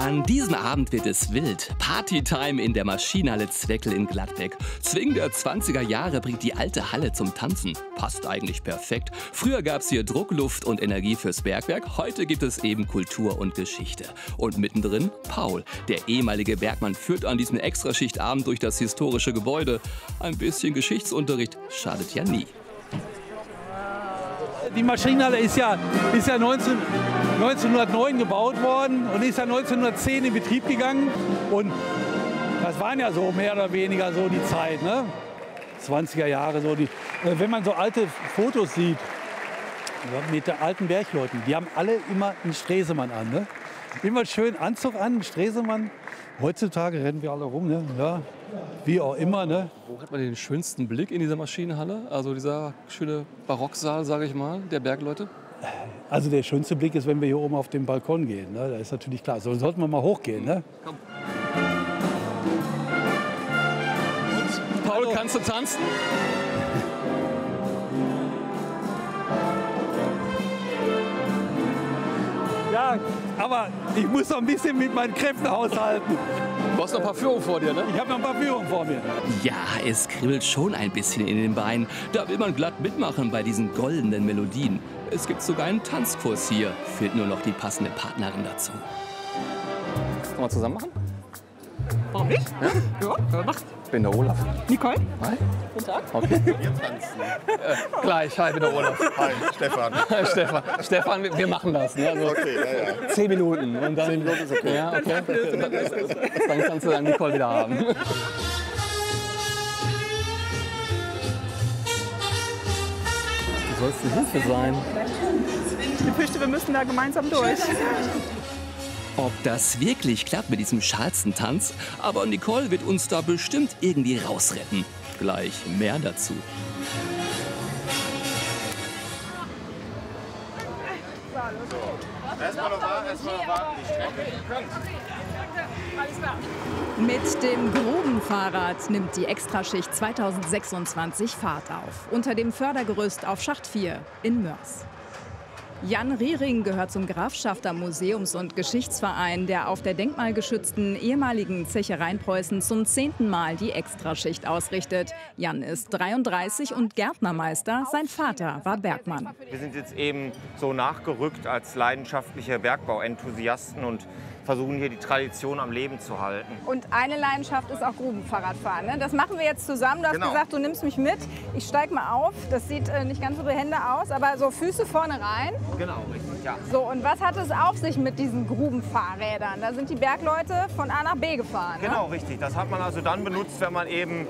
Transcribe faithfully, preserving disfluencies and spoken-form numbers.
An diesem Abend wird es wild. Partytime in der Maschinenhalle Zweckel in Gladbeck. Swing der zwanziger Jahre bringt die alte Halle zum Tanzen. Passt eigentlich perfekt. Früher gab es hier Druck, Luft und Energie fürs Bergwerk. Heute gibt es eben Kultur und Geschichte. Und mittendrin Paul. Der ehemalige Bergmann führt an diesem Extraschichtabend durch das historische Gebäude. Ein bisschen Geschichtsunterricht schadet ja nie. Die Maschinenhalle ist ja, ist ja neunzehn, neunzehnhundertneun gebaut worden und ist ja neunzehnhundertzehn in Betrieb gegangen. Und das waren ja so mehr oder weniger so die Zeit, ne? zwanziger Jahre so. Die, wenn man so alte Fotos sieht mit den alten Bergleuten, die haben alle immer einen Stresemann an. Ne? Immer schön Anzug an, einen Stresemann. Heutzutage rennen wir alle rum, ne? Ja, wie auch immer. Ne? Wo hat man den schönsten Blick in dieser Maschinenhalle? Also dieser schöne Barocksaal, sage ich mal, der Bergleute? Also der schönste Blick ist, wenn wir hier oben auf den Balkon gehen. Ne? Das ist natürlich klar. So sollten wir mal hochgehen. Ne? Komm. Und, Paul, Hallo. Kannst du tanzen? Ja, aber ich muss noch ein bisschen mit meinen Kräften haushalten. Du hast noch ein paar Führungen vor dir, ne? Ich habe noch ein paar Führungen vor mir. Ja, es kribbelt schon ein bisschen in den Beinen. Da will man glatt mitmachen bei diesen goldenen Melodien. Es gibt sogar einen Tanzkurs hier. Fehlt nur noch die passende Partnerin dazu. Wollen wir zusammen machen? Warum nicht? Ja? Ja, wer macht? Ich bin der Olaf. Nicole? Hi. Guten Tag. Okay. Wir tanzen. Äh, gleich, hi, ich bin der Olaf. Hi, Stefan. Hi, Stefan. Stefan, wir, wir machen das. Ne? Also Okay, ja, ja. Zehn Minuten. Und dann, Zehn Minuten ist okay. Ja, okay. Dann kannst du dann Nicole wieder haben. Du sollst eine Hilfe sein. Ich befürchte, wir müssen da gemeinsam durch. Ob das wirklich klappt mit diesem Charleston-Tanz? Aber Nicole wird uns da bestimmt irgendwie rausretten. Gleich mehr dazu. Erstmal noch warten, erstmal noch warten. Mit dem Grubenfahrrad nimmt die Extraschicht zweitausendsechsundzwanzig Fahrt auf. Unter dem Fördergerüst auf Schacht vier in Mörs. Jan Riering gehört zum Grafschafter Museums- und Geschichtsverein, der auf der denkmalgeschützten ehemaligen Zeche Rheinpreußen zum zehnten Mal die Extraschicht ausrichtet. Jan ist dreiunddreißig und Gärtnermeister. Sein Vater war Bergmann. Wir sind jetzt eben so nachgerückt als leidenschaftliche Bergbauenthusiasten und versuchen hier die Tradition am Leben zu halten. Und eine Leidenschaft ist auch Grubenfahrradfahren. Ne? Das machen wir jetzt zusammen. Du hast Genau. gesagt, du nimmst mich mit. Ich steige mal auf. Das sieht äh, nicht ganz so behende aus, aber so Füße vorne rein. Genau, richtig, ja. So, und was hat es auf sich mit diesen Grubenfahrrädern? Da sind die Bergleute von A nach B gefahren. Genau, Ne? richtig. Das hat man also dann benutzt, wenn man eben